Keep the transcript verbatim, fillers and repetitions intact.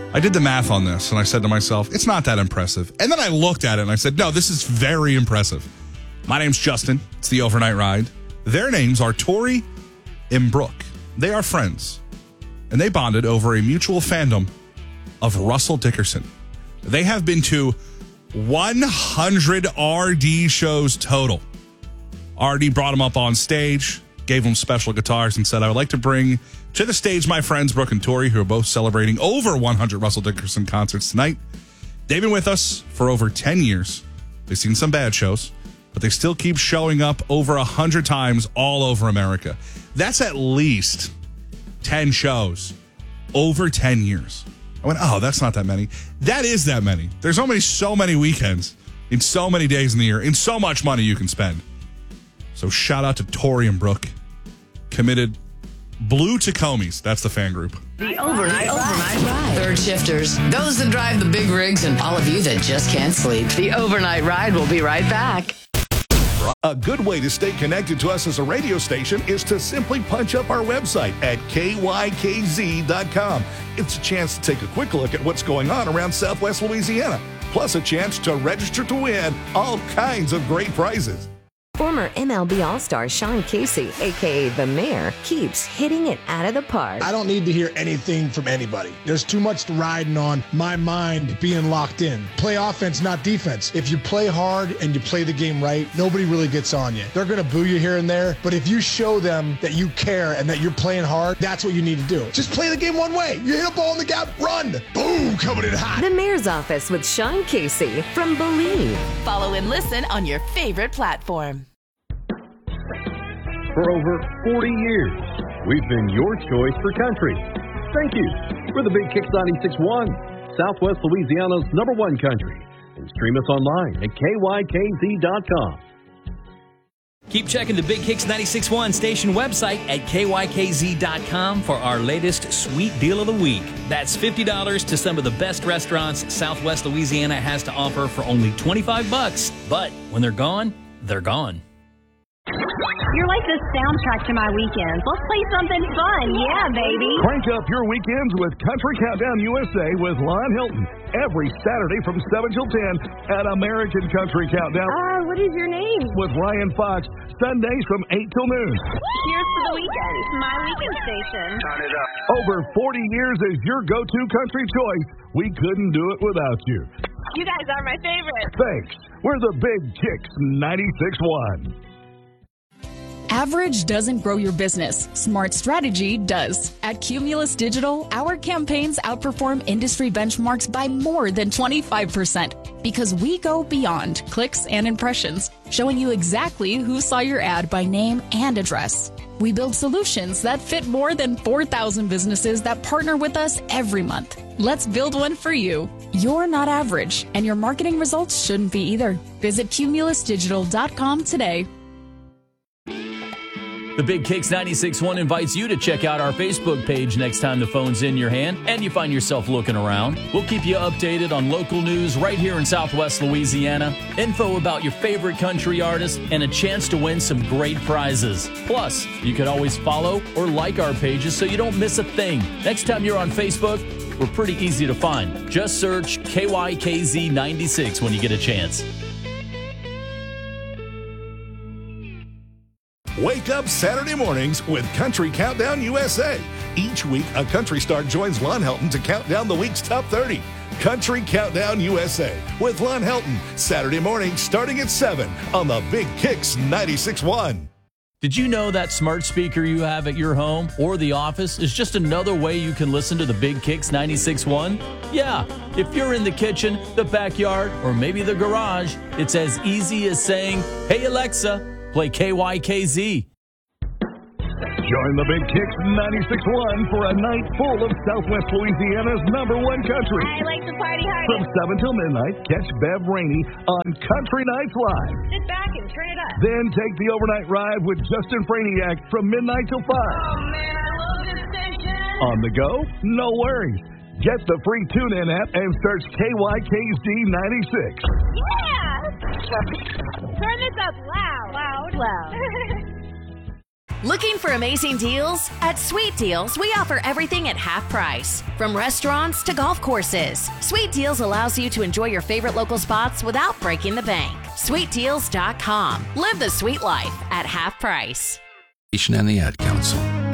I did the math on this, and I said to myself, it's not that impressive. And then I looked at it, and I said, no, this is very impressive. My name's Justin. It's the Overnight Ride. Their names are Tori and Brooke. They are friends, and they bonded over a mutual fandom of Russell Dickerson. They have been to one hundred R D shows total. R D brought him up on stage, gave him special guitars, and said, I would like to bring to the stage my friends Brooke and Tori, who are both celebrating over one hundred Russell Dickerson concerts tonight. They've been with us for over ten years. They've seen some bad shows, but they still keep showing up over one hundred times all over America. That's at least ten shows over ten years. I went, oh, that's not that many. That is that many. There's only so many weekends in so many days in the year and so much money you can spend. So shout out to Tori and Brooke. Committed Blue Tacomis. That's the fan group. The Overnight, overnight Ride. Third shifters, those that drive the big rigs, and all of you that just can't sleep. The Overnight Ride will be right back. A good way to stay connected to us as a radio station is to simply punch up our website at K Y K Z dot com. It's a chance to take a quick look at what's going on around Southwest Louisiana, plus a chance to register to win all kinds of great prizes. Former M L B All-Star Sean Casey, a k a. The Mayor, keeps hitting it out of the park. I don't need to hear anything from anybody. There's too much riding on my mind being locked in. Play offense, not defense. If you play hard and you play the game right, nobody really gets on you. They're going to boo you here and there, but if you show them that you care and that you're playing hard, that's what you need to do. Just play the game one way. You hit a ball in the gap, run. Boom, coming in hot. The Mayor's Office with Sean Casey from Believe. Follow and listen on your favorite platform. For over forty years, we've been your choice for country. Thank you. We're the Big Kicks ninety-six point one, Southwest Louisiana's number one country. And stream us online at K Y K Z dot com. Keep checking the Big Kicks ninety-six point one station website at K Y K Z dot com for our latest sweet deal of the week. That's fifty dollars to some of the best restaurants Southwest Louisiana has to offer for only twenty-five bucks. But when they're gone, they're gone. You're like the soundtrack to my weekends. Let's play something fun. Yeah, baby. Crank up your weekends with Country Countdown U S A with Lon Hilton every Saturday from seven till ten at American Country Countdown. Ah, uh, what is your name? With Ryan Fox, Sundays from eight till noon. Cheers for the weekend. My weekend station. Turn it up. Over forty years as your go-to country choice. We couldn't do it without you. You guys are my favorite. Thanks. We're the Big Kicks ninety-six point one. Average doesn't grow your business. Smart strategy does. At Cumulus Digital, our campaigns outperform industry benchmarks by more than twenty-five percent because we go beyond clicks and impressions, showing you exactly who saw your ad by name and address. We build solutions that fit more than four thousand businesses that partner with us every month. Let's build one for you. You're not average, and your marketing results shouldn't be either. Visit Cumulus Digital dot com today. The Big Kicks ninety-six point one invites you to check out our Facebook page next time the phone's in your hand and you find yourself looking around. We'll keep you updated on local news right here in Southwest Louisiana, info about your favorite country artists, and a chance to win some great prizes. Plus, you can always follow or like our pages so you don't miss a thing. Next time you're on Facebook, we're pretty easy to find. Just search K Y K Z ninety-six when you get a chance. Wake up Saturday mornings with Country Countdown U S A. Each week, a country star joins Lon Helton to count down the week's top thirty. Country Countdown U S A with Lon Helton. Saturday morning starting at seven on the Big Kicks ninety-six point one. Did you know that smart speaker you have at your home or the office is just another way you can listen to the Big Kicks ninety-six point one? Yeah, if you're in the kitchen, the backyard, or maybe the garage, it's as easy as saying, "Hey Alexa, play K Y K Z." Join the Big Kicks ninety-six point one for a night full of Southwest Louisiana's number one country. I like to party hard. From seven till midnight, catch Bev Rainey on Country Nights Live. Sit back and turn it up. Then take the overnight ride with Justin Franiak from midnight till five. Oh, man, I love this station. On the go? No worries. Get the free TuneIn app and search K Y K Z ninety-six. Yeah! Turn this up loud. Loud. Loud. Looking for amazing deals? At Sweet Deals, we offer everything at half price. From restaurants to golf courses, Sweet Deals allows you to enjoy your favorite local spots without breaking the bank. sweet deals dot com. Live the sweet life at half price. And the Ad Council.